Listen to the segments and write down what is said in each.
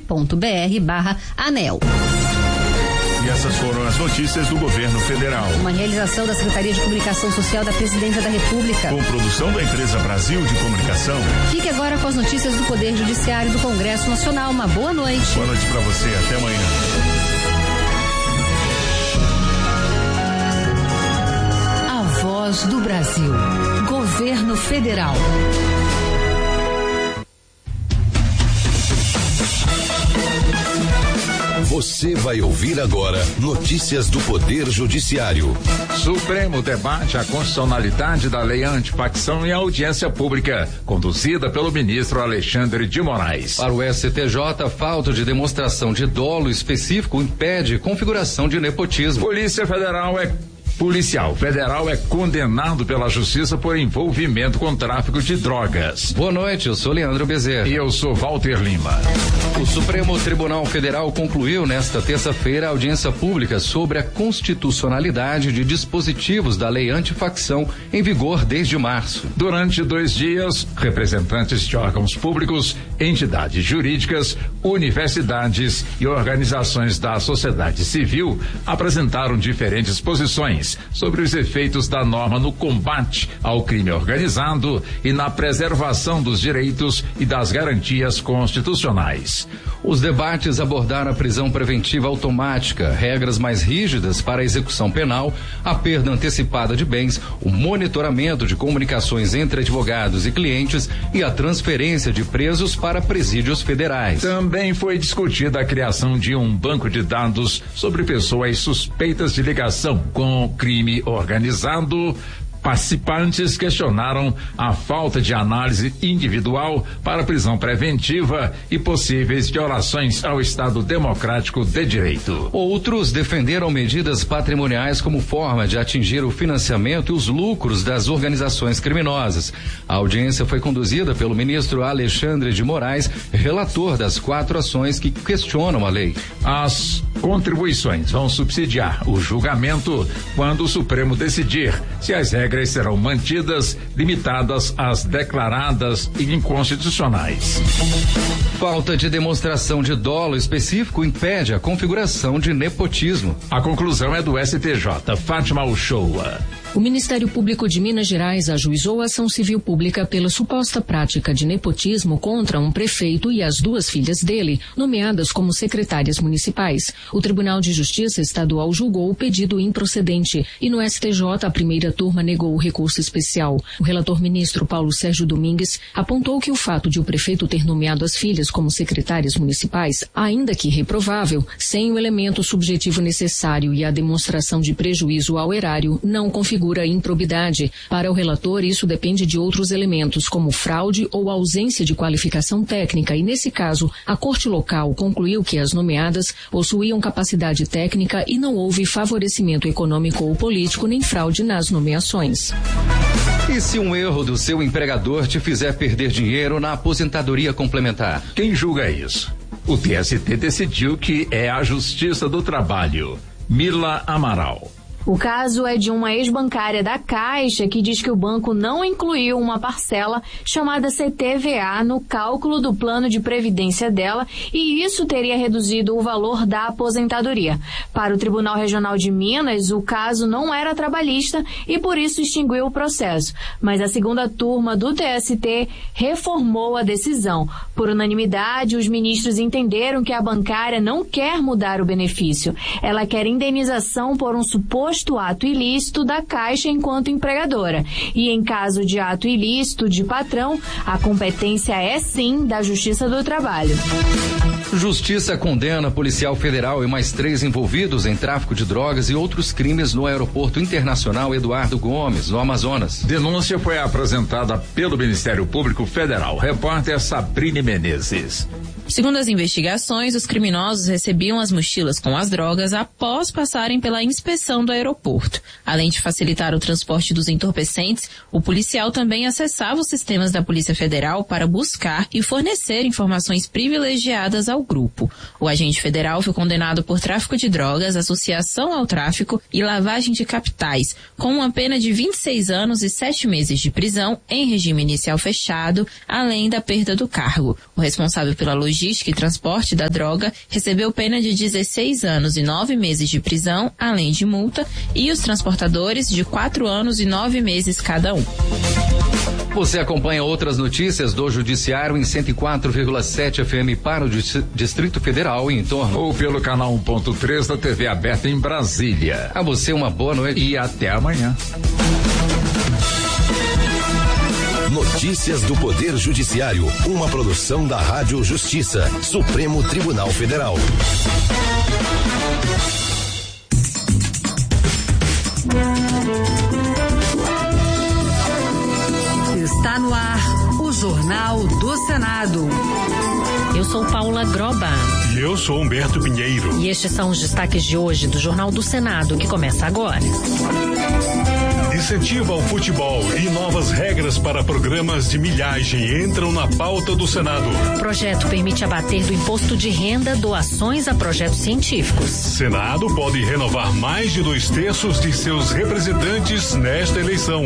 gov.br/ANEEL. E essas foram as notícias do governo federal. Uma realização da Secretaria de Comunicação Social da Presidência da República. Com produção da empresa Brasil de Comunicação. Fique agora com as notícias do Poder Judiciário do Congresso Nacional. Uma boa noite. Boa noite para você. Até amanhã. A Voz do Brasil. Governo Federal. Você vai ouvir agora notícias do Poder Judiciário. Supremo debate a constitucionalidade da lei antifacção em audiência pública, conduzida pelo ministro Alexandre de Moraes. Para o STJ, falta de demonstração de dolo específico impede configuração de nepotismo. Policial federal é condenado pela justiça por envolvimento com tráfico de drogas. Boa noite, eu sou Leandro Bezerra. E eu sou Walter Lima. O Supremo Tribunal Federal concluiu nesta terça-feira a audiência pública sobre a constitucionalidade de dispositivos da lei antifacção em vigor desde março. Durante 2 dias, representantes de órgãos públicos, entidades jurídicas, universidades e organizações da sociedade civil apresentaram diferentes posições sobre os efeitos da norma no combate ao crime organizado e na preservação dos direitos e das garantias constitucionais. Os debates abordaram a prisão preventiva automática, regras mais rígidas para a execução penal, a perda antecipada de bens, o monitoramento de comunicações entre advogados e clientes e a transferência de presos para presídios federais. Também foi discutida a criação de um banco de dados sobre pessoas suspeitas de ligação com crime organizado. Participantes questionaram a falta de análise individual para prisão preventiva e possíveis violações ao Estado Democrático de Direito. Outros defenderam medidas patrimoniais como forma de atingir o financiamento e os lucros das organizações criminosas. A audiência foi conduzida pelo ministro Alexandre de Moraes, relator das 4 ações que questionam a lei. As contribuições vão subsidiar o julgamento quando o Supremo decidir se as regras serão mantidas, limitadas às declaradas inconstitucionais. Falta de demonstração de dolo específico impede a configuração de nepotismo. A conclusão é do STJ. Fátima Uchoa. O Ministério Público de Minas Gerais ajuizou a ação civil pública pela suposta prática de nepotismo contra um prefeito e as 2 filhas dele, nomeadas como secretárias municipais. O Tribunal de Justiça Estadual julgou o pedido improcedente e no STJ a primeira turma negou o recurso especial. O relator ministro Paulo Sérgio Domingues apontou que o fato de o prefeito ter nomeado as filhas como secretárias municipais, ainda que reprovável, sem o elemento subjetivo necessário e a demonstração de prejuízo ao erário, não configura improbidade. Para o relator, isso depende de outros elementos, como fraude ou ausência de qualificação técnica, e nesse caso, a Corte Local concluiu que as nomeadas possuíam capacidade técnica e não houve favorecimento econômico ou político nem fraude nas nomeações. E se um erro do seu empregador te fizer perder dinheiro na aposentadoria complementar? Quem julga isso? O TST decidiu que é a Justiça do Trabalho. Mila Amaral. O caso é de uma ex-bancária da Caixa que diz que o banco não incluiu uma parcela chamada CTVA no cálculo do plano de previdência dela e isso teria reduzido o valor da aposentadoria. Para o Tribunal Regional de Minas, o caso não era trabalhista e por isso extinguiu o processo. Mas a segunda turma do TST reformou a decisão. Por unanimidade, os ministros entenderam que a bancária não quer mudar o benefício. Ela quer indenização por um suposto ato ilícito da Caixa enquanto empregadora. E em caso de ato ilícito de patrão, a competência é sim da Justiça do Trabalho. Justiça condena policial federal e mais 3 envolvidos em tráfico de drogas e outros crimes no Aeroporto Internacional Eduardo Gomes, no Amazonas. Denúncia foi apresentada pelo Ministério Público Federal. Repórter Sabrine Menezes. Segundo as investigações, os criminosos recebiam as mochilas com as drogas após passarem pela inspeção do aeroporto. Além de facilitar o transporte dos entorpecentes, o policial também acessava os sistemas da Polícia Federal para buscar e fornecer informações privilegiadas ao grupo. O agente federal foi condenado por tráfico de drogas, associação ao tráfico e lavagem de capitais, com uma pena de 26 anos e 7 meses de prisão em regime inicial fechado, além da perda do cargo. O responsável pela logística logística e transporte da droga recebeu pena de 16 anos e 9 meses de prisão, além de multa, e os transportadores de 4 anos e 9 meses cada um. Você acompanha outras notícias do Judiciário em 104,7 FM para o Distrito Federal e em torno. Ou pelo canal 1.3 da TV aberta em Brasília. A você uma boa noite. E até amanhã. Notícias do Poder Judiciário, uma produção da Rádio Justiça, Supremo Tribunal Federal. Está no ar o Jornal do Senado. Eu sou Paula Groba. E eu sou Humberto Pinheiro. E estes são os destaques de hoje do Jornal do Senado, que começa agora. Incentiva ao futebol e novas regras para programas de milhagem entram na pauta do Senado. O projeto permite abater do imposto de renda doações a projetos científicos. Senado pode renovar mais de 2/3 de seus representantes nesta eleição.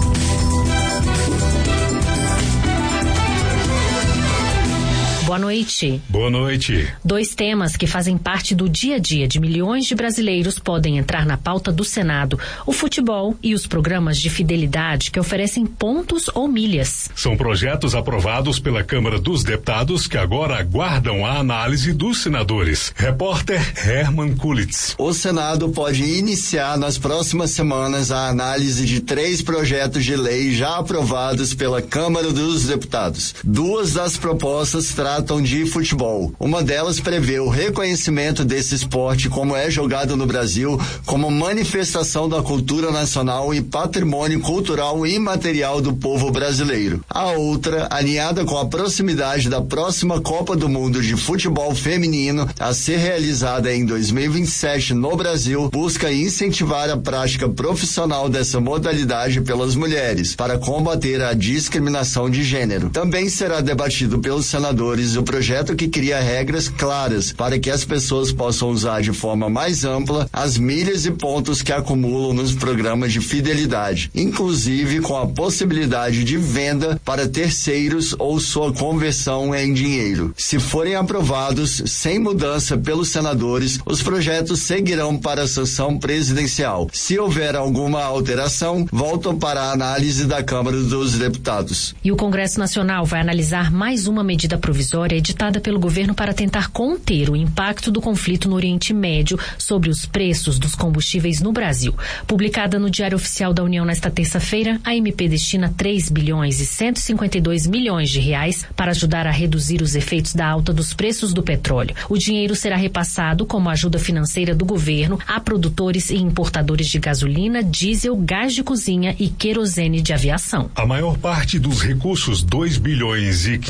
Boa noite. Boa noite. 2 temas que fazem parte do dia a dia de milhões de brasileiros podem entrar na pauta do Senado: o futebol e os programas de fidelidade que oferecem pontos ou milhas. São projetos aprovados pela Câmara dos Deputados que agora aguardam a análise dos senadores. Repórter Herman Kulitz. O Senado pode iniciar nas próximas semanas a análise de 3 projetos de lei já aprovados pela Câmara dos Deputados. 2 das propostas tratam de futebol. Uma delas prevê o reconhecimento desse esporte como é jogado no Brasil como manifestação da cultura nacional e patrimônio cultural imaterial do povo brasileiro. A outra, alinhada com a proximidade da próxima Copa do Mundo de Futebol Feminino a ser realizada em 2027 no Brasil, busca incentivar a prática profissional dessa modalidade pelas mulheres para combater a discriminação de gênero. Também será debatido pelos senadores o projeto que cria regras claras para que as pessoas possam usar de forma mais ampla as milhas e pontos que acumulam nos programas de fidelidade, inclusive com a possibilidade de venda para terceiros ou sua conversão em dinheiro. Se forem aprovados sem mudança pelos senadores, os projetos seguirão para a sanção presidencial. Se houver alguma alteração, voltam para a análise da Câmara dos Deputados. E o Congresso Nacional vai analisar mais uma medida provisória editada pelo governo para tentar conter o impacto do conflito no Oriente Médio sobre os preços dos combustíveis no Brasil. Publicada no Diário Oficial da União nesta terça-feira, a MP destina 3 bilhões e 152 milhões de reais para ajudar a reduzir os efeitos da alta dos preços do petróleo. O dinheiro será repassado como ajuda financeira do governo a produtores e importadores de gasolina, diesel, gás de cozinha e querosene de aviação. A maior parte dos recursos, 2 bilhões e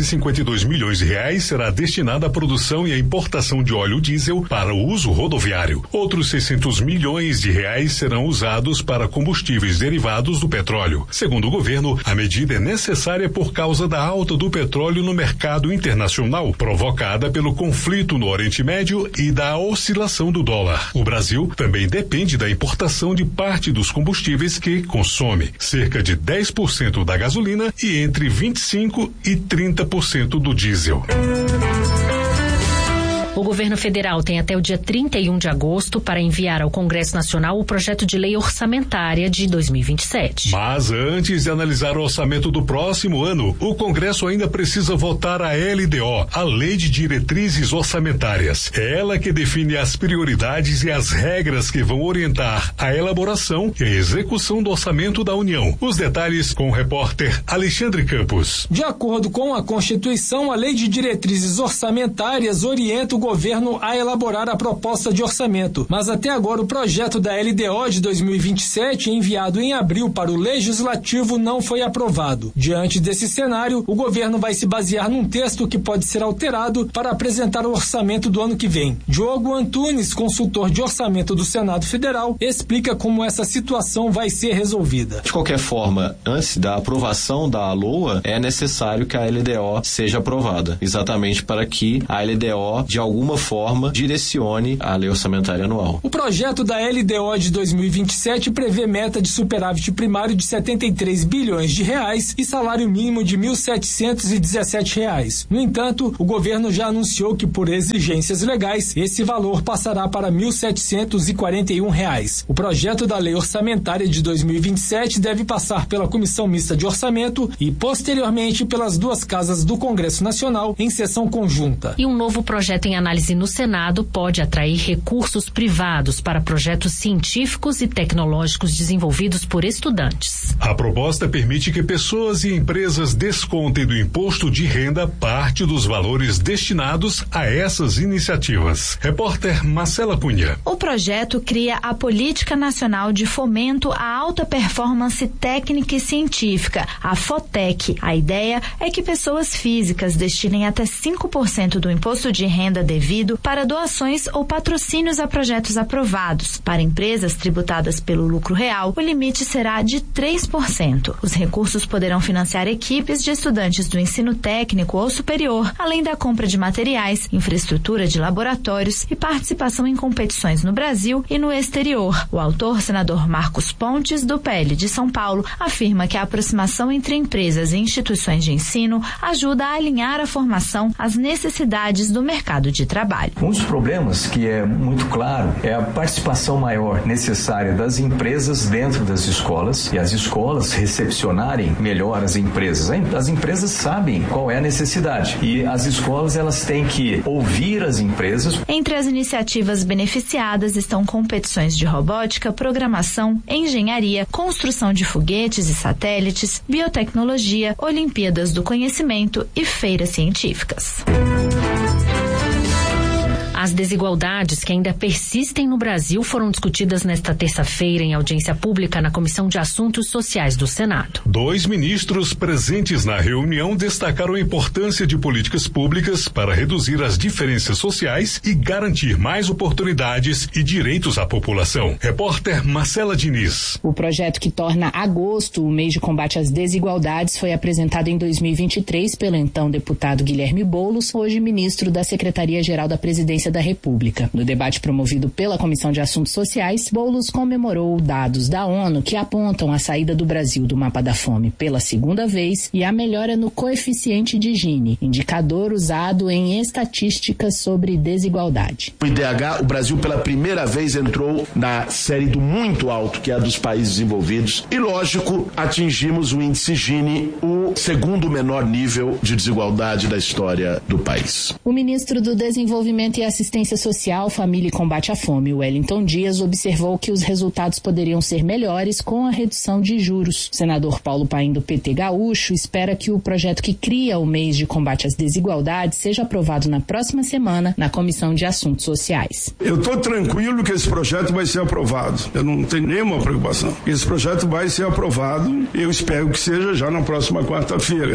552 milhões de reais, será destinada à produção e à importação de óleo diesel para o uso rodoviário. Outros 600 milhões de reais serão usados para combustíveis derivados do petróleo. Segundo o governo, a medida é necessária por causa da alta do petróleo no mercado internacional, provocada pelo conflito no Oriente Médio e da oscilação do dólar. O Brasil também depende da importação de parte dos combustíveis que consome, cerca de 10% da gasolina e entre 25% e 30% do diesel. O governo federal tem até o dia 31 de agosto para enviar ao Congresso Nacional o projeto de lei orçamentária de 2027. Mas antes de analisar o orçamento do próximo ano, o Congresso ainda precisa votar a LDO, a Lei de Diretrizes Orçamentárias. É ela que define as prioridades e as regras que vão orientar a elaboração e a execução do orçamento da União. Os detalhes com o repórter Alexandre Campos. De acordo com a Constituição, a Lei de Diretrizes Orçamentárias orienta o governo a elaborar a proposta de orçamento, mas até agora o projeto da LDO de 2027, enviado em abril para o Legislativo, não foi aprovado. Diante desse cenário, o governo vai se basear num texto que pode ser alterado para apresentar o orçamento do ano que vem. Diogo Antunes, consultor de orçamento do Senado Federal, explica como essa situação vai ser resolvida. De qualquer forma, antes da aprovação da LOA, é necessário que a LDO seja aprovada, exatamente para que a LDO, de alguma alguma forma, direcione a lei orçamentária anual. O projeto da LDO de 2027 prevê meta de superávit primário de 73 bilhões de reais e salário mínimo de R$ 1.717. No entanto, o governo já anunciou que, por exigências legais, esse valor passará para R$ 1.741. O projeto da lei orçamentária de 2027 deve passar pela Comissão Mista de Orçamento e, posteriormente, pelas duas casas do Congresso Nacional em sessão conjunta. E um novo projeto em análise no Senado pode atrair recursos privados para projetos científicos e tecnológicos desenvolvidos por estudantes. A proposta permite que pessoas e empresas descontem do imposto de renda parte dos valores destinados a essas iniciativas. Repórter Marcela Cunha. O projeto cria a Política Nacional de Fomento à Alta Performance Técnica e Científica, a FOTEC. A ideia é que pessoas físicas destinem até 5% do imposto de renda devido para doações ou patrocínios a projetos aprovados. Para empresas tributadas pelo lucro real, o limite será de 3%. Os recursos poderão financiar equipes de estudantes do ensino técnico ou superior, além da compra de materiais, infraestrutura de laboratórios e participação em competições no Brasil e no exterior. O autor, senador Marcos Pontes, do PL de São Paulo, afirma que a aproximação entre empresas e instituições de ensino ajuda a alinhar a formação às necessidades do mercado de trabalho. Um dos problemas que é muito claro é a participação maior necessária das empresas dentro das escolas e as escolas recepcionarem melhor as empresas. As empresas sabem qual é a necessidade e as escolas elas têm que ouvir as empresas. Entre as iniciativas beneficiadas estão competições de robótica, programação, engenharia, construção de foguetes e satélites, biotecnologia, Olimpíadas do Conhecimento e feiras científicas. As desigualdades que ainda persistem no Brasil foram discutidas nesta terça-feira em audiência pública na Comissão de Assuntos Sociais do Senado. 2 ministros presentes na reunião destacaram a importância de políticas públicas para reduzir as diferenças sociais e garantir mais oportunidades e direitos à população. Repórter Marcela Diniz. O projeto que torna agosto o mês de combate às desigualdades foi apresentado em 2023 pelo então deputado Guilherme Boulos, hoje ministro da Secretaria-Geral da Presidência da República. No debate promovido pela Comissão de Assuntos Sociais, Boulos comemorou dados da ONU que apontam a saída do Brasil do mapa da fome pela segunda vez e a melhora no coeficiente de Gini, indicador usado em estatísticas sobre desigualdade. O IDH, o Brasil pela primeira vez entrou na série do muito alto, que é a dos países desenvolvidos, e lógico, atingimos o índice Gini, o segundo menor nível de desigualdade da história do país. O ministro do Desenvolvimento e Assistência Social, Família e Combate à Fome, Wellington Dias, observou que os resultados poderiam ser melhores com a redução de juros. O senador Paulo Paim, do PT Gaúcho, espera que o projeto que cria o mês de combate às desigualdades seja aprovado na próxima semana na Comissão de Assuntos Sociais. Eu estou tranquilo que esse projeto vai ser aprovado. Eu não tenho nenhuma preocupação. Esse projeto vai ser aprovado e eu espero que seja já na próxima quarta-feira.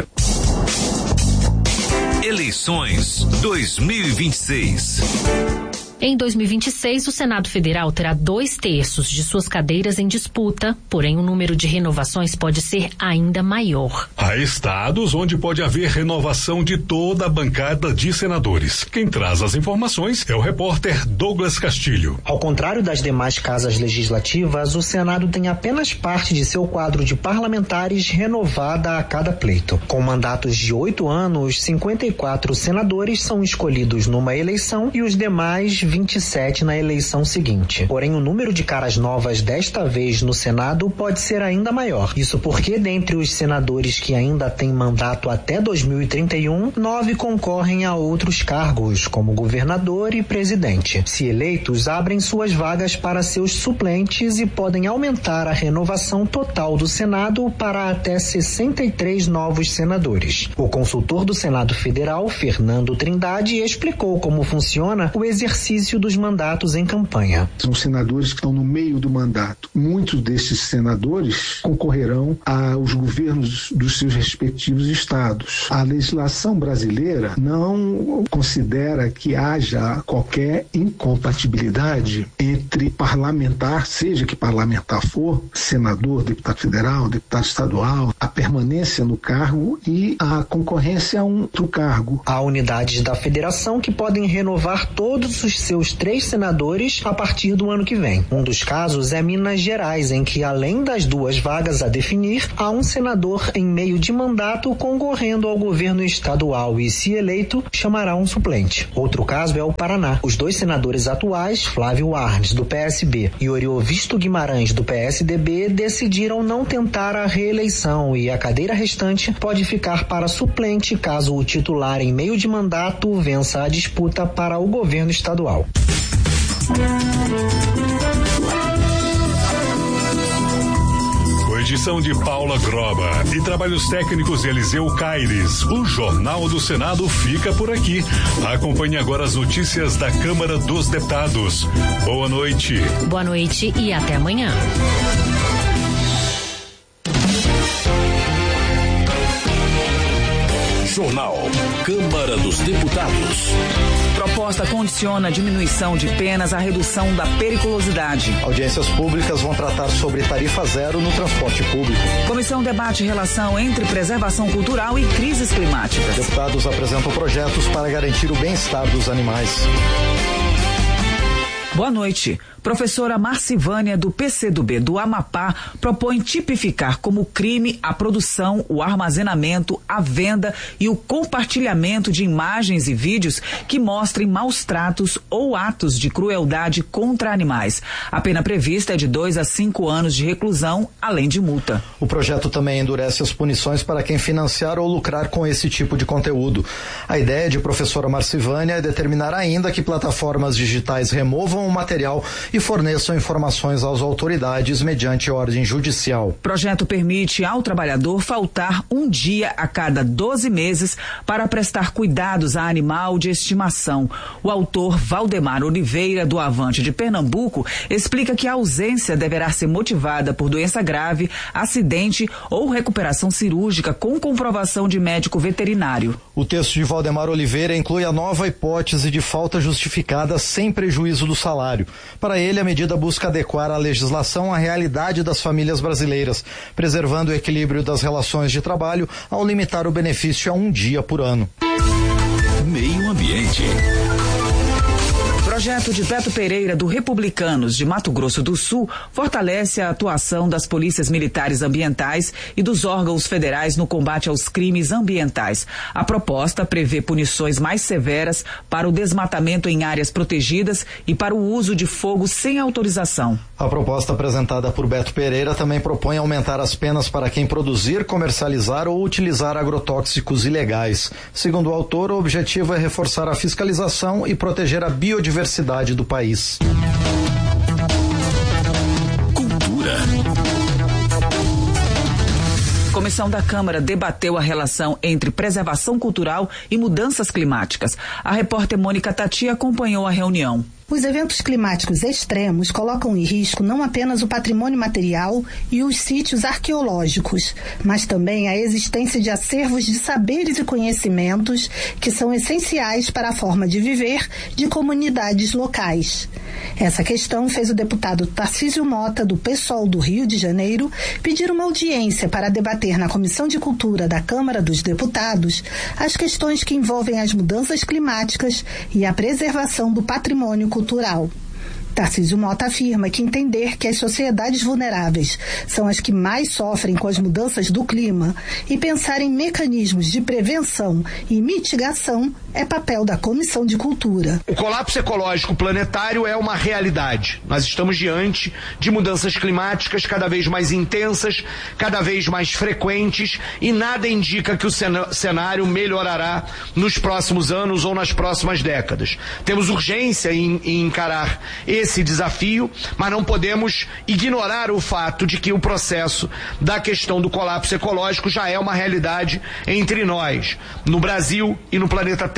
Eleições 2026. Em 2026, o Senado Federal terá 2/3 de suas cadeiras em disputa, porém o número de renovações pode ser ainda maior. Há estados onde pode haver renovação de toda a bancada de senadores. Quem traz as informações é o repórter Douglas Castilho. Ao contrário das demais casas legislativas, o Senado tem apenas parte de seu quadro de parlamentares renovada a cada pleito. Com mandatos de 8 anos, 54 senadores são escolhidos numa eleição e os demais 27 na eleição seguinte. Porém, o número de caras novas desta vez no Senado pode ser ainda maior. Isso porque, dentre os senadores que ainda têm mandato até 2031, 9 concorrem a outros cargos, como governador e presidente. Se eleitos, abrem suas vagas para seus suplentes e podem aumentar a renovação total do Senado para até 63 novos senadores. O consultor do Senado Federal, Fernando Trindade, explicou como funciona o exercício exercício dos mandatos em campanha. São senadores que estão no meio do mandato. Muitos desses senadores concorrerão aos governos dos seus respectivos estados. A legislação brasileira não considera que haja qualquer incompatibilidade entre parlamentar, seja que parlamentar for, senador, deputado federal, deputado estadual, a permanência no cargo e a concorrência a um outro cargo. Há unidades da federação que podem renovar todos os seus 3 senadores a partir do ano que vem. Um dos casos é Minas Gerais, em que além das 2 vagas a definir, há um senador em meio de mandato concorrendo ao governo estadual e, se eleito, chamará um suplente. Outro caso é o Paraná. Os 2 senadores atuais, Flávio Arnes, do PSB, e Oriovisto Guimarães, do PSDB, decidiram não tentar a reeleição e a cadeira restante pode ficar para suplente caso o titular em meio de mandato vença a disputa para o governo estadual. Edição de Paula Groba e trabalhos técnicos de Eliseu Caires. O Jornal do Senado fica por aqui. Acompanhe agora as notícias da Câmara dos Deputados. Boa noite. Boa noite e até amanhã. Jornal Câmara dos Deputados. Proposta condiciona a diminuição de penas à redução da periculosidade. Audiências públicas vão tratar sobre tarifa zero no transporte público. Comissão debate relação entre preservação cultural e crises climáticas. Deputados apresentam projetos para garantir o bem-estar dos animais. Boa noite. Professora Marcivânia, do PCdoB do Amapá, propõe tipificar como crime a produção, o armazenamento, a venda e o compartilhamento de imagens e vídeos que mostrem maus tratos ou atos de crueldade contra animais. A pena prevista é de 2 a 5 anos de reclusão, além de multa. O projeto também endurece as punições para quem financiar ou lucrar com esse tipo de conteúdo. A ideia de professora Marcivânia é determinar ainda que plataformas digitais removam o material e forneçam informações às autoridades mediante ordem judicial. O projeto permite ao trabalhador faltar um dia a cada 12 meses para prestar cuidados a animal de estimação. O autor Valdemar Oliveira, do Avante de Pernambuco, explica que a ausência deverá ser motivada por doença grave, acidente ou recuperação cirúrgica com comprovação de médico veterinário. O texto de Valdemar Oliveira inclui a nova hipótese de falta justificada sem prejuízo do salário. Para ele, a medida busca adequar a legislação à realidade das famílias brasileiras, preservando o equilíbrio das relações de trabalho ao limitar o benefício a um dia por ano. Meio Ambiente. Projeto de Beto Pereira, do Republicanos de Mato Grosso do Sul, fortalece a atuação das polícias militares ambientais e dos órgãos federais no combate aos crimes ambientais. A proposta prevê punições mais severas para o desmatamento em áreas protegidas e para o uso de fogo sem autorização. A proposta apresentada por Beto Pereira também propõe aumentar as penas para quem produzir, comercializar ou utilizar agrotóxicos ilegais. Segundo o autor, o objetivo é reforçar a fiscalização e proteger a biodiversidade do país. Cultura. Comissão da Câmara debateu a relação entre preservação cultural e mudanças climáticas. A repórter Mônica Tati acompanhou a reunião. Os eventos climáticos extremos colocam em risco não apenas o patrimônio material e os sítios arqueológicos, mas também a existência de acervos de saberes e conhecimentos que são essenciais para a forma de viver de comunidades locais. Essa questão fez o deputado Tarcísio Mota, do PSOL do Rio de Janeiro, pedir uma audiência para debater na Comissão de Cultura da Câmara dos Deputados as questões que envolvem as mudanças climáticas e a preservação do patrimônio cultural. Tarcísio Mota afirma que entender que as sociedades vulneráveis são as que mais sofrem com as mudanças do clima e pensar em mecanismos de prevenção e mitigação é papel da Comissão de Cultura. O colapso ecológico planetário é uma realidade. Nós estamos diante de mudanças climáticas cada vez mais intensas, cada vez mais frequentes, e nada indica que o cenário melhorará nos próximos anos ou nas próximas décadas. Temos urgência em encarar esse desafio, mas não podemos ignorar o fato de que o processo da questão do colapso ecológico já é uma realidade entre nós, no Brasil e no planeta Terra.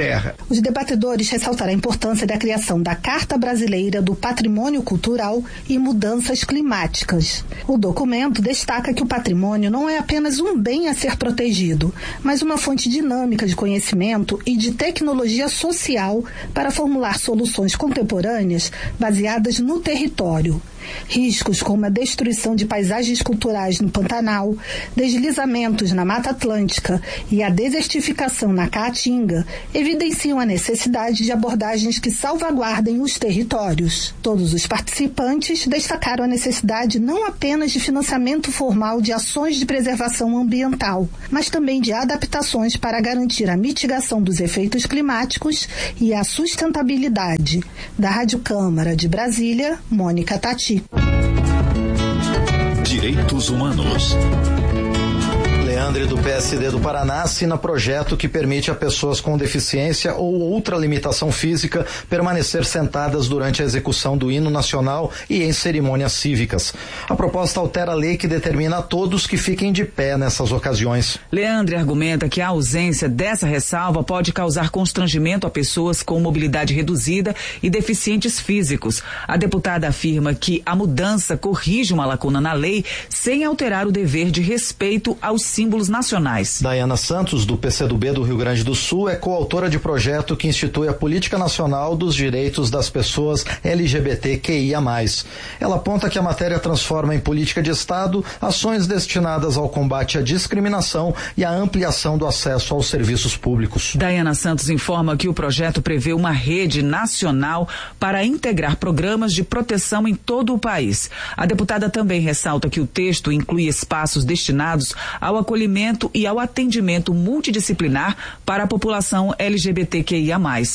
terra. Os debatedores ressaltaram a importância da criação da Carta Brasileira do Patrimônio Cultural e mudanças climáticas. O documento destaca que o patrimônio não é apenas um bem a ser protegido, mas uma fonte dinâmica de conhecimento e de tecnologia social para formular soluções contemporâneas baseadas no território. Riscos como a destruição de paisagens culturais no Pantanal, deslizamentos na Mata Atlântica e a desertificação na Caatinga evidenciam a necessidade de abordagens que salvaguardem os territórios. Todos os participantes destacaram a necessidade não apenas de financiamento formal de ações de preservação ambiental, mas também de adaptações para garantir a mitigação dos efeitos climáticos e a sustentabilidade. Da Rádio Câmara de Brasília, Mônica Tati. Direitos Humanos. Leandre, do PSD do Paraná, assina projeto que permite a pessoas com deficiência ou outra limitação física permanecer sentadas durante a execução do hino nacional e em cerimônias cívicas. A proposta altera a lei que determina a todos que fiquem de pé nessas ocasiões. Leandre argumenta que a ausência dessa ressalva pode causar constrangimento a pessoas com mobilidade reduzida e deficientes físicos. A deputada afirma que a mudança corrige uma lacuna na lei sem alterar o dever de respeito aos símbolos nacionais. Daiana Santos, do PCdoB do Rio Grande do Sul, é coautora de projeto que institui a Política Nacional dos Direitos das Pessoas LGBTQIA+. Ela aponta que a matéria transforma em política de Estado ações destinadas ao combate à discriminação e à ampliação do acesso aos serviços públicos. Daiana Santos informa que o projeto prevê uma rede nacional para integrar programas de proteção em todo o país. A deputada também ressalta que o texto inclui espaços destinados ao acolhimento e ao atendimento multidisciplinar para a população LGBTQIA+.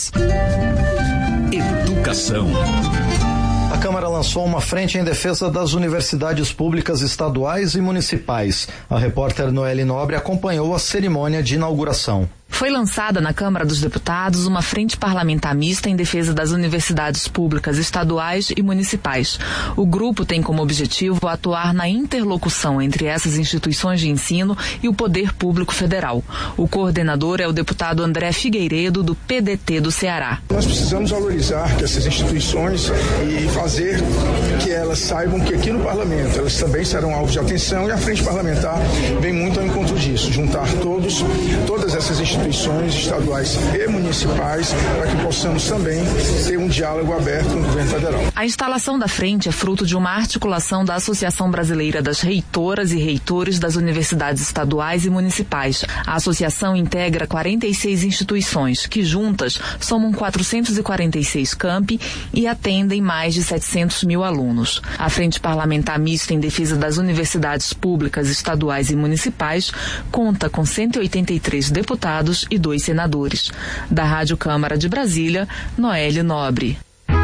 Educação. A Câmara lançou uma frente em defesa das universidades públicas estaduais e municipais. A repórter Noeli Nobre acompanhou a cerimônia de inauguração. Foi lançada na Câmara dos Deputados uma frente parlamentar mista em defesa das universidades públicas estaduais e municipais. O grupo tem como objetivo atuar na interlocução entre essas instituições de ensino e o poder público federal. O coordenador é o deputado André Figueiredo, do PDT do Ceará. Nós precisamos valorizar essas instituições e fazer que elas saibam que aqui no parlamento elas também serão alvo de atenção, e a frente parlamentar vem muito ao encontro disso, juntar todas essas instituições estaduais e municipais para que possamos também ter um diálogo aberto com o governo federal. A instalação da frente é fruto de uma articulação da Associação Brasileira das Reitoras e Reitores das Universidades Estaduais e Municipais. A associação integra 46 instituições que juntas somam 446 campi e atendem mais de 700 mil alunos. A Frente Parlamentar Mista em Defesa das Universidades Públicas Estaduais e Municipais conta com 183 deputados e 2 senadores. Da Rádio Câmara de Brasília, Noeli Nobre.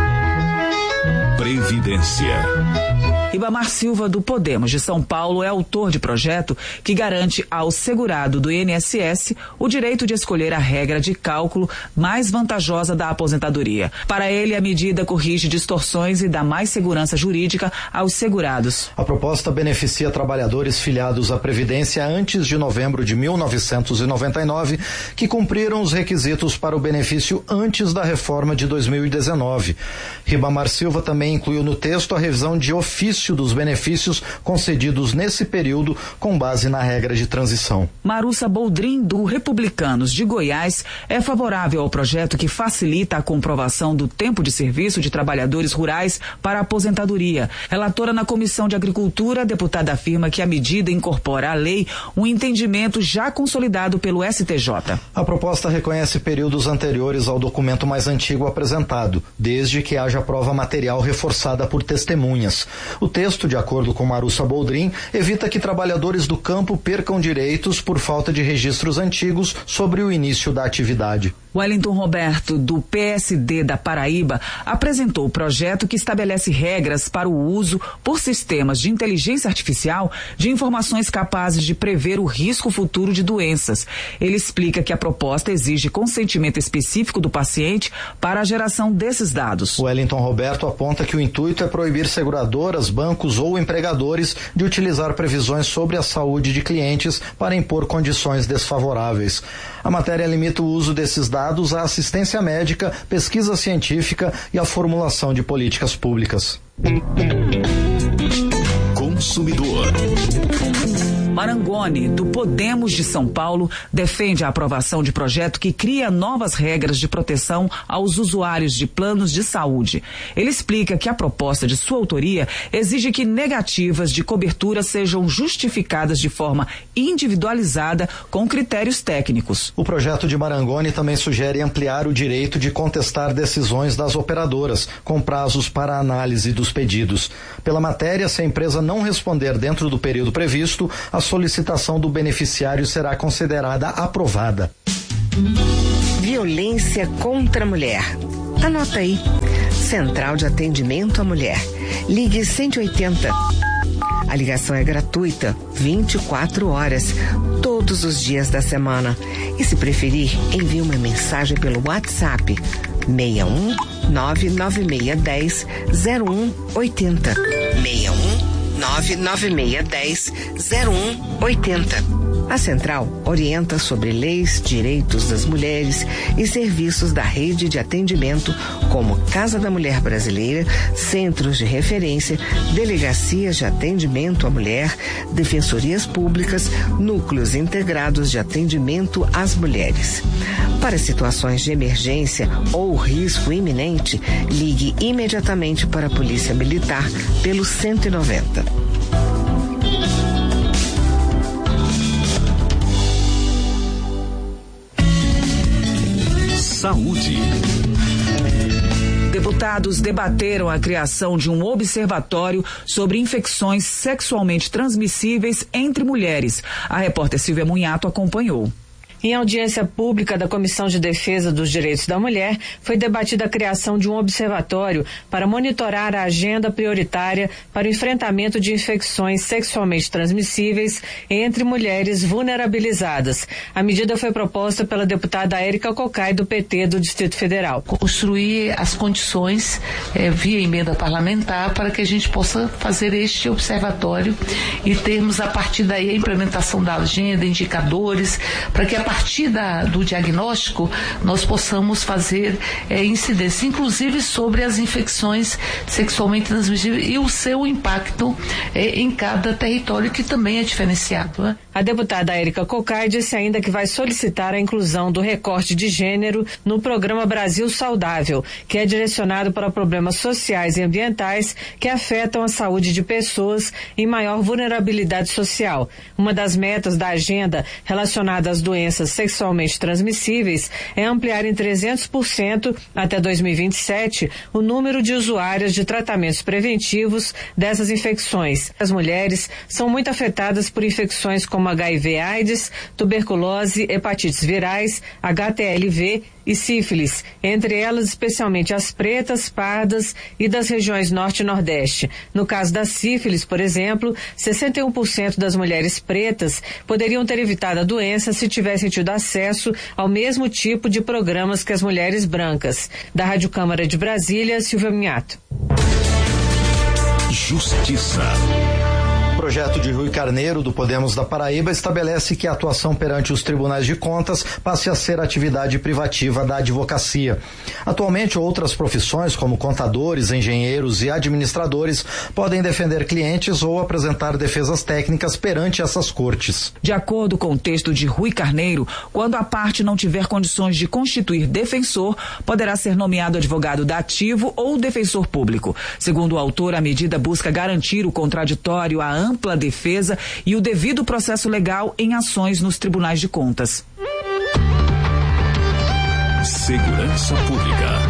Previdência. Ribamar Silva, do Podemos de São Paulo, é autor de projeto que garante ao segurado do INSS o direito de escolher a regra de cálculo mais vantajosa da aposentadoria. Para ele, a medida corrige distorções e dá mais segurança jurídica aos segurados. A proposta beneficia trabalhadores filiados à Previdência antes de novembro de 1999, que cumpriram os requisitos para o benefício antes da reforma de 2019. Ribamar Silva também incluiu no texto a revisão de ofício dos benefícios concedidos nesse período com base na regra de transição. Marussa Boldrin, do Republicanos de Goiás, é favorável ao projeto que facilita a comprovação do tempo de serviço de trabalhadores rurais para a aposentadoria. Relatora na Comissão de Agricultura, a deputada afirma que a medida incorpora à lei um entendimento já consolidado pelo STJ. A proposta reconhece períodos anteriores ao documento mais antigo apresentado, desde que haja prova material reforçada por testemunhas. O texto, de acordo com Marussa Boldrin, evita que trabalhadores do campo percam direitos por falta de registros antigos sobre o início da atividade. Wellington Roberto, do PSD da Paraíba, apresentou o projeto que estabelece regras para o uso por sistemas de inteligência artificial de informações capazes de prever o risco futuro de doenças. Ele explica que a proposta exige consentimento específico do paciente para a geração desses dados. Wellington Roberto aponta que o intuito é proibir seguradoras, bancos ou empregadores de utilizar previsões sobre a saúde de clientes para impor condições desfavoráveis. A matéria limita o uso desses dados vinculados à assistência médica, pesquisa científica e à formulação de políticas públicas. Consumidor. Marangoni, do Podemos de São Paulo, defende a aprovação de projeto que cria novas regras de proteção aos usuários de planos de saúde. Ele explica que a proposta de sua autoria exige que negativas de cobertura sejam justificadas de forma individualizada com critérios técnicos. O projeto de Marangoni também sugere ampliar o direito de contestar decisões das operadoras, com prazos para análise dos pedidos. Pela matéria, se a empresa não responder dentro do período previsto, a solicitação do beneficiário será considerada aprovada. Violência contra a mulher. Anota aí. Central de Atendimento à Mulher. Ligue 180. A ligação é gratuita, 24 horas, todos os dias da semana. E se preferir, envie uma mensagem pelo WhatsApp 61 99610 0180. 61 99610 0180. A Central orienta sobre leis, direitos das mulheres e serviços da rede de atendimento como Casa da Mulher Brasileira, Centros de Referência, Delegacias de Atendimento à Mulher, Defensorias Públicas, Núcleos Integrados de Atendimento às Mulheres. Para situações de emergência ou risco iminente, ligue imediatamente para a Polícia Militar pelo 190. Saúde. Deputados debateram a criação de um observatório sobre infecções sexualmente transmissíveis entre mulheres. A repórter Silvia Munhato acompanhou. Em audiência pública da Comissão de Defesa dos Direitos da Mulher, foi debatida a criação de um observatório para monitorar a agenda prioritária para o enfrentamento de infecções sexualmente transmissíveis entre mulheres vulnerabilizadas. A medida foi proposta pela deputada Érica Cocai, do PT do Distrito Federal. Construir as condições via emenda parlamentar para que a gente possa fazer este observatório e termos a partir daí a implementação da agenda, indicadores, para que a partir do diagnóstico nós possamos fazer incidência, inclusive sobre as infecções sexualmente transmissíveis e o seu impacto em cada território, que também é diferenciado, né? A deputada Érica Cocai disse ainda que vai solicitar a inclusão do recorte de gênero no programa Brasil Saudável, que é direcionado para problemas sociais e ambientais que afetam a saúde de pessoas em maior vulnerabilidade social. Uma das metas da agenda relacionada às doenças sexualmente transmissíveis é ampliar em 300% até 2027 o número de usuárias de tratamentos preventivos dessas infecções. As mulheres são muito afetadas por infecções como HIV/AIDS, tuberculose, hepatites virais, HTLV e sífilis, entre elas especialmente as pretas, pardas e das regiões norte e nordeste. No caso da sífilis, por exemplo, 61% das mulheres pretas poderiam ter evitado a doença se tivessem tido acesso ao mesmo tipo de programas que as mulheres brancas. Da Rádio Câmara de Brasília, Silvia Minhato. Justiça. O projeto de Rui Carneiro, do Podemos da Paraíba, estabelece que a atuação perante os tribunais de contas passe a ser atividade privativa da advocacia. Atualmente, outras profissões, como contadores, engenheiros e administradores, podem defender clientes ou apresentar defesas técnicas perante essas cortes. De acordo com o texto de Rui Carneiro, quando a parte não tiver condições de constituir defensor, poderá ser nomeado advogado dativo ou defensor público. Segundo o autor, a medida busca garantir o contraditório, a ampla defesa e o devido processo legal em ações nos tribunais de contas. Segurança Pública.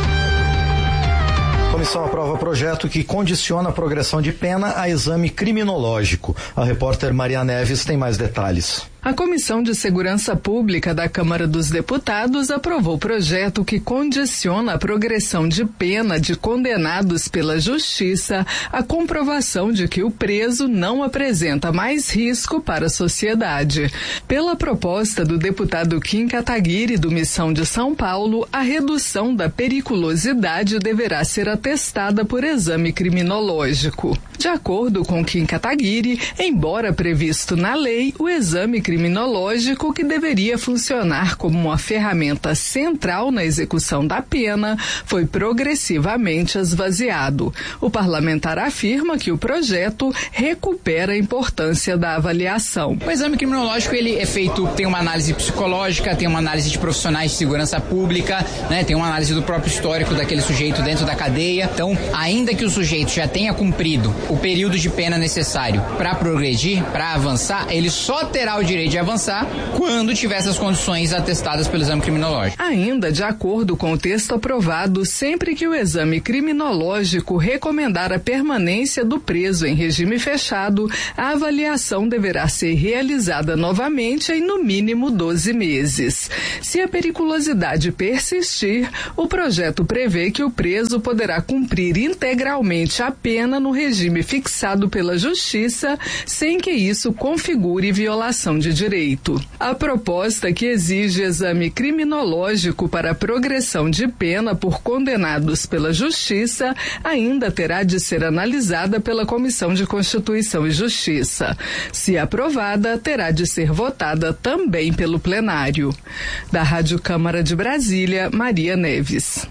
A comissão aprova projeto que condiciona a progressão de pena a exame criminológico. A repórter Maria Neves tem mais detalhes. A Comissão de Segurança Pública da Câmara dos Deputados aprovou o projeto que condiciona a progressão de pena de condenados pela Justiça à comprovação de que o preso não apresenta mais risco para a sociedade. Pela proposta do deputado Kim Kataguiri, do Missão de São Paulo, a redução da periculosidade deverá ser atestada por exame criminológico. De acordo com Kim Kataguiri, embora previsto na lei, o exame criminológico, que deveria funcionar como uma ferramenta central na execução da pena, foi progressivamente esvaziado. O parlamentar afirma que o projeto recupera a importância da avaliação. O exame criminológico ele é feito, tem uma análise psicológica, tem uma análise de profissionais de segurança pública, né, tem uma análise do próprio histórico daquele sujeito dentro da cadeia. Então, ainda que o sujeito já tenha cumprido o período de pena necessário para progredir, para avançar, ele só terá o direito de avançar quando tiver essas condições atestadas pelo exame criminológico. Ainda de acordo com o texto aprovado, sempre que o exame criminológico recomendar a permanência do preso em regime fechado, a avaliação deverá ser realizada novamente em no mínimo 12 meses. Se a periculosidade persistir, o projeto prevê que o preso poderá cumprir integralmente a pena no regime fixado pela Justiça, sem que isso configure violação de direito. A proposta, que exige exame criminológico para a progressão de pena por condenados pela Justiça, ainda terá de ser analisada pela Comissão de Constituição e Justiça. Se aprovada, terá de ser votada também pelo plenário. Da Rádio Câmara de Brasília, Maria Neves.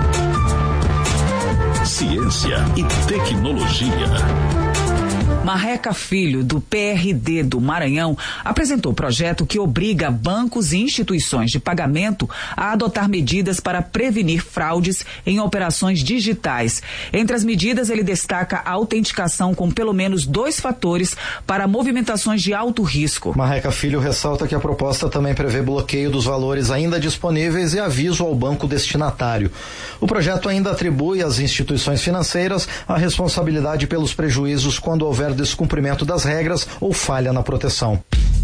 Ciência e tecnologia. Marreca Filho, do PRD do Maranhão, apresentou projeto que obriga bancos e instituições de pagamento a adotar medidas para prevenir fraudes em operações digitais. Entre as medidas, ele destaca a autenticação com pelo menos 2 fatores para movimentações de alto risco. Marreca Filho ressalta que a proposta também prevê bloqueio dos valores ainda disponíveis e aviso ao banco destinatário. O projeto ainda atribui às instituições financeiras a responsabilidade pelos prejuízos quando houver descumprimento das regras ou falha na proteção.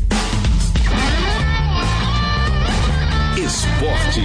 Esporte.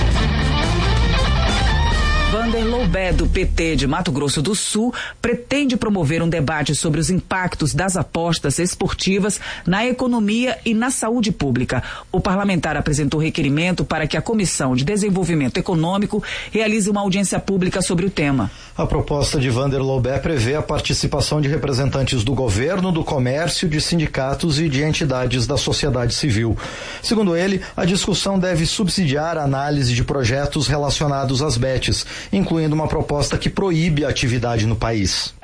Vander Loubé, do PT de Mato Grosso do Sul, pretende promover um debate sobre os impactos das apostas esportivas na economia e na saúde pública. O parlamentar apresentou requerimento para que a Comissão de Desenvolvimento Econômico realize uma audiência pública sobre o tema. A proposta de Vander Loubé prevê a participação de representantes do governo, do comércio, de sindicatos e de entidades da sociedade civil. Segundo ele, a discussão deve subsidiar a análise de projetos relacionados às bets, incluindo uma proposta que proíbe a atividade no país.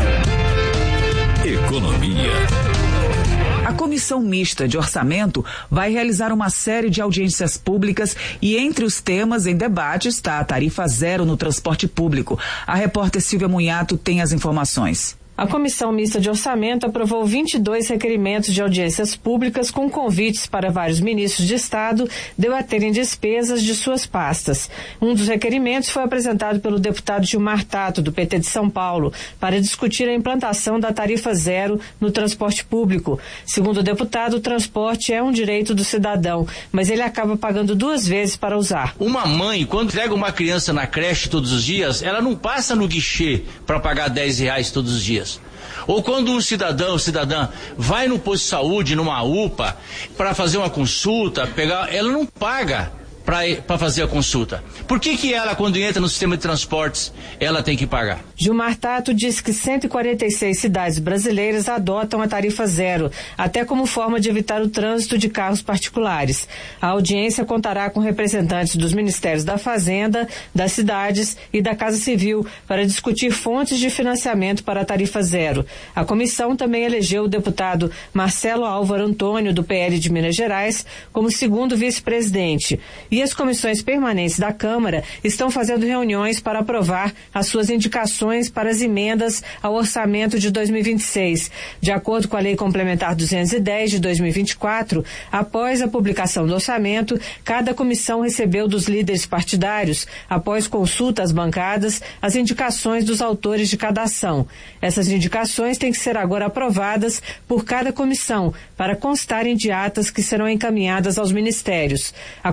Economia. A Comissão Mista de Orçamento vai realizar uma série de audiências públicas e entre os temas em debate está a tarifa zero no transporte público. A repórter Silvia Munhato tem as informações. A Comissão Mista de Orçamento aprovou 22 requerimentos de audiências públicas com convites para vários ministros de Estado debaterem despesas de suas pastas. Um dos requerimentos foi apresentado pelo deputado Gilmar Tato, do PT de São Paulo, para discutir a implantação da tarifa zero no transporte público. Segundo o deputado, o transporte é um direito do cidadão, mas ele acaba pagando 2 vezes para usar. Uma mãe, quando entrega uma criança na creche todos os dias, ela não passa no guichê para pagar R$10 todos os dias. Ou quando um cidadã vai no posto de saúde, numa UPA, para fazer uma consulta, ela não paga para fazer a consulta. Por que ela, quando entra no sistema de transportes, ela tem que pagar? Gilmar Tato disse que 146 cidades brasileiras adotam a tarifa zero, até como forma de evitar o trânsito de carros particulares. A audiência contará com representantes dos Ministérios da Fazenda, das cidades e da Casa Civil para discutir fontes de financiamento para a tarifa zero. A comissão também elegeu o deputado Marcelo Álvaro Antônio, do PL de Minas Gerais, como segundo vice-presidente. E as comissões permanentes da Câmara estão fazendo reuniões para aprovar as suas indicações para as emendas ao orçamento de 2026. De acordo com a Lei Complementar 210 de 2024, após a publicação do orçamento, cada comissão recebeu dos líderes partidários, após consulta às bancadas, as indicações dos autores de cada ação. Essas indicações têm que ser agora aprovadas por cada comissão, para constarem de atas que serão encaminhadas aos ministérios. A Comissão de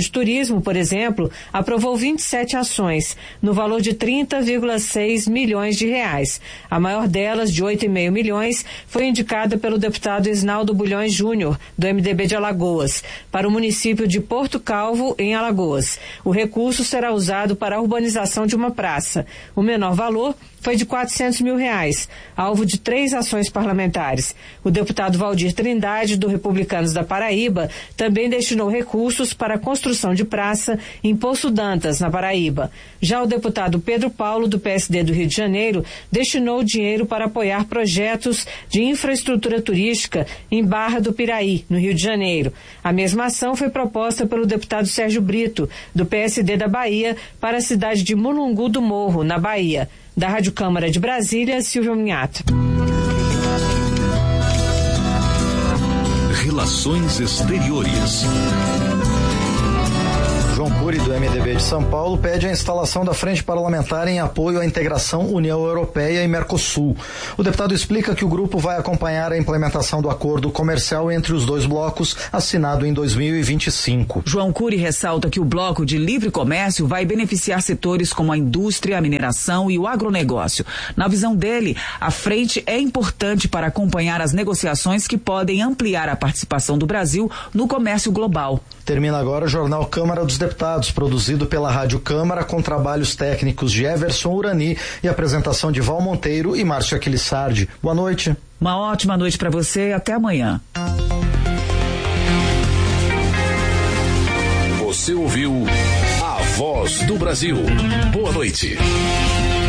de Turismo, por exemplo, aprovou 27 ações, no valor de 30,6 milhões de reais. A maior delas, de 8,5 milhões, foi indicada pelo deputado Isnaldo Bulhões Júnior, do MDB de Alagoas, para o município de Porto Calvo, em Alagoas. O recurso será usado para a urbanização de uma praça. O menor valor foi de R$400 mil, alvo de 3 ações parlamentares. O deputado Valdir Trindade, do Republicanos da Paraíba, também destinou recursos para a construção de praça em Poço Dantas, na Paraíba. Já o deputado Pedro Paulo, do PSD do Rio de Janeiro, destinou dinheiro para apoiar projetos de infraestrutura turística em Barra do Piraí, no Rio de Janeiro. A mesma ação foi proposta pelo deputado Sérgio Brito, do PSD da Bahia, para a cidade de Mulungu do Morro, na Bahia. Da Rádio Câmara de Brasília, Silvio Minhato. Relações Exteriores. João Cury, do MDB de São Paulo, pede a instalação da Frente Parlamentar em apoio à integração União Europeia e Mercosul. O deputado explica que o grupo vai acompanhar a implementação do acordo comercial entre os dois blocos, assinado em 2025. João Cury ressalta que o bloco de livre comércio vai beneficiar setores como a indústria, a mineração e o agronegócio. Na visão dele, a frente é importante para acompanhar as negociações que podem ampliar a participação do Brasil no comércio global. Termina agora o Jornal Câmara dos Deputados, produzido pela Rádio Câmara, com trabalhos técnicos de Everson Urani e apresentação de Val Monteiro e Márcio Aquilissardi. Boa noite. Uma ótima noite para você e até amanhã. Você ouviu A Voz do Brasil. Boa noite.